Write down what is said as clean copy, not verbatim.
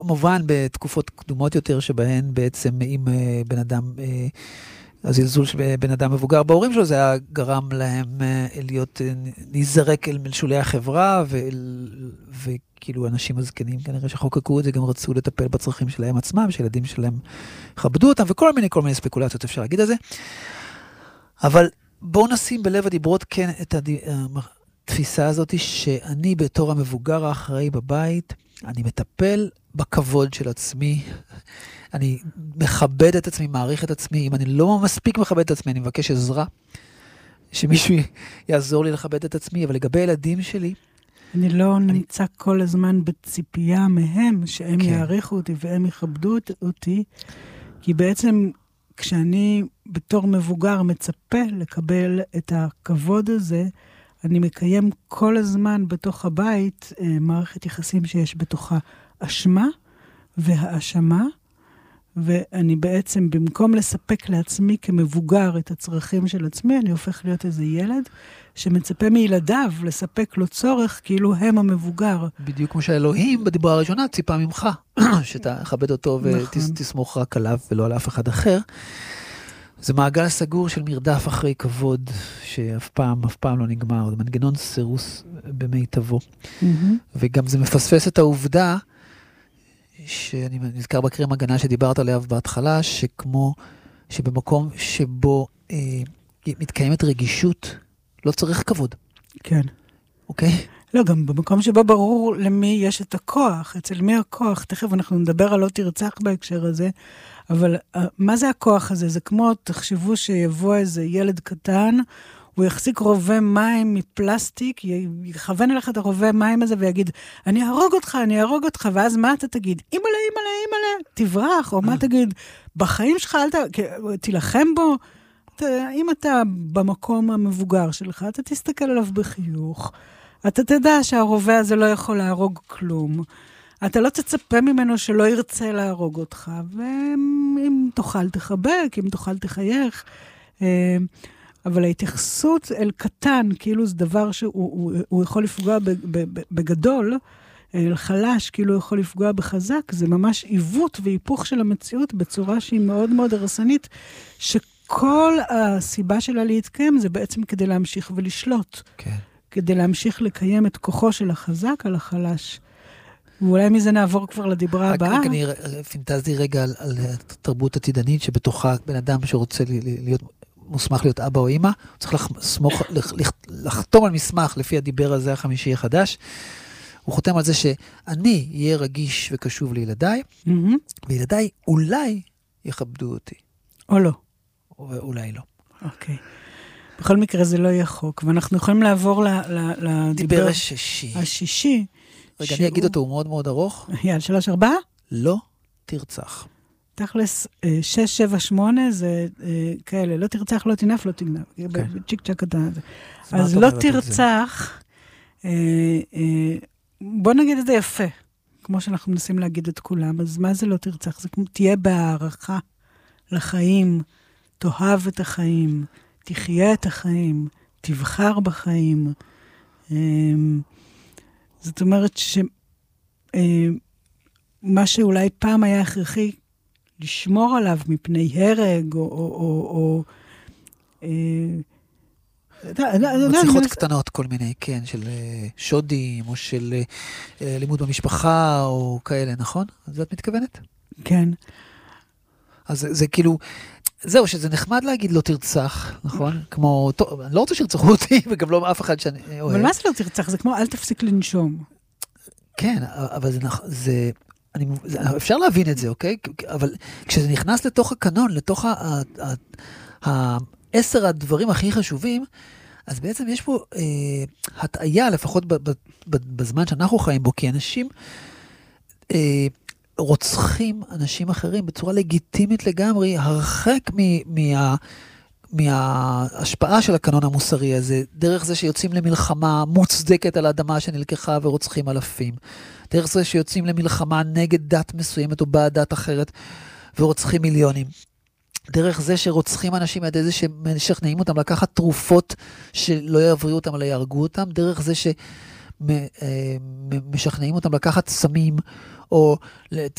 מובן בתקופות קדומות יותר, שבהן בעצם אם בן אדם, הזלזול של בן אדם מבוגר בהורים שלו, זה היה גרם להם להיות, להיזרק אל משולי החברה, וכאילו אנשים הזקנים כנראה שחוקקו את זה, גם רצו לטפל בצרכים שלהם עצמם, שילדים שלהם כבדו אותם, וכל מיני ספקולציות אפשר להגיד על זה. אבל בואו נשים בלב הדיברות כן את התפיסה הזאת, שאני בתור המבוגר האחראי בבית, אני מטפל בכבוד של עצמי, אני מכבד את עצמי, מעריך את עצמי, אם אני לא מספיק מכבד את עצמי, אני מבקש עזרה, שמישהו יעזור לי לכבד את עצמי, אבל לגבי ילדים שלי, אני לא נמצא כל הזמן בציפייה מהם, שהם יעריכו אותי והם יכבדו אותי, כי בעצם כשאני בתור מבוגר מצפה לקבל את הכבוד הזה, אני מקיים כל הזמן בתוך הבית מערכת יחסים שיש בתוכה אשמה והאשמה, ואני בעצם במקום לספק לעצמי כמבוגר את הצרכים של עצמי, אני הופך להיות איזה ילד שמצפה מילדיו לספק לו צורך כאילו הם המבוגר. בדיוק כמו שהאלוהים בדיברה הראשונה ציפה ממך, שתכבד אותו ותסמוך רק עליו ולא על אף אחד אחר. זה מעגל סגור של מרדף אחרי כבוד, שאף פעם לא נגמר. זה מנגנון סירוס במיטבו. וגם זה מפספס את העובדה, שאני נזכר בקרם הגנה שדיברת עליה בהתחלה, שכמו שבמקום שבו מתקיימת רגישות, לא צריך כבוד. כן. אוקיי? לא, גם במקום שבו ברור למי יש את הכוח, אצל מי הכוח, תכף אנחנו נדבר על לא תרצח בהקשר הזה, אבל מה זה הכוח הזה? זה כמו, תחשבו שיבוא איזה ילד קטן, הוא יחזיק רובה מים מפלסטיק, יכוון אליך את הרובה מים הזה ויגיד, אני אהרוג אותך, ואז מה אתה תגיד? אימאלה, תברח, או מה תגיד? בחיים שלך תילחם בו, אם אתה במקום המבוגר שלך, אתה תסתכל עליו בחיוך, אתה תדע שהרובה הזה לא יכול להרוג כלום, אתה לא תצפה ממנו שלא ירצה להרוג אותך, ואם תוכל תחבק, אם תוכל תחייך, אבל ההתייחסות אל קטן, כאילו זה דבר שהוא יכול לפגוע בגדול, אל חלש, כאילו הוא יכול לפגוע בחזק, זה ממש עיוות והיפוך של המציאות בצורה שהיא מאוד מאוד הרסנית, שכל הסיבה שלה להתקיים זה בעצם כדי להמשיך ולשלוט. כן. כדי להמשיך לקיים את כוחו של החזק על החלש. ואולי מזה נעבור כבר לדיברה הבאה. רק אני פינטזתי רגע על תרבות עתידנית, שבתוכה בן אדם שרוצה להיות מוסמך להיות אבא או אמא, הוא צריך לחתום על מסמך לפי הדיבר הזה החמישי החדש. הוא חותם על זה שאני אהיה רגיש וקשוב לילדיי, וילדיי אולי יכבדו אותי. או לא. אולי לא. אוקיי. בכל מקרה זה לא יהיה חוק, ואנחנו יכולים לעבור לדיבר השישי. רגע, אני אגיד אותו, הוא מאוד מאוד ארוך. יאללה, 3-4? לא תרצח. תכלס, 6-7-8 זה כאלה, לא תרצח, לא תנף, לא תגנב. צ'יק צ'ק אתה... אז לא תרצח, בוא נגיד את זה יפה, כמו שאנחנו מנסים להגיד את כולם, אז מה זה לא תרצח? זה כמו תהיה בהערכה לחיים, תאהב את החיים, תחיה את החיים, תבחר בחיים. זאת אומרת שמה שאולי פעם היה הכרחי לשמור עליו מפני הרג או מצליחות קטנות כל מיני, כן, של שודים או של לימוד במשפחה או כאלה, נכון? אז את מתכוונת? כן. אז זה כאילו, זהו, שזה נחמד להגיד לא תרצח, נכון? כמו, אני לא רוצה שירצחו אותי, וגם לא אף אחד שאני אוהב. אבל מה זה לא תרצח? זה כמו, אל תפסיק לנשום. כן, אבל זה אפשר להבין את זה, אוקיי? אבל כשזה נכנס לתוך הקנון, לתוך 10 הדברים הכי חשובים, אז בעצם יש פה הטעיה, לפחות בזמן שאנחנו חיים בו, כי אנשים רוצחים אנשים אחרים בצורה לגיטימית לגמרי, הרחק מההשפעה של הקנון המוסרי הזה, דרך זה שיוצאים למלחמה מוצדקת על האדמה שנלקחה ורוצחים אלפים, דרך זה שיוצאים למלחמה נגד דת מסוימת או בעד דת אחרת ורוצחים מיליונים, דרך זה שרוצחים אנשים עד איזה שמשכנעים אותם לקחת תרופות שלא יעבריעו אותם אלא יהרגו אותם, דרך זה משכנעים אותם לקחת סמים, או